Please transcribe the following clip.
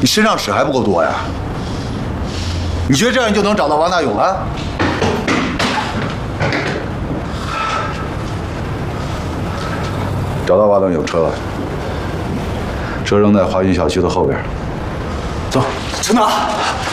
你身上屎还不够多呀？你觉得这样就能找到王大勇了？找到王大勇车了，车扔在华云小区的后边。走， 陈达，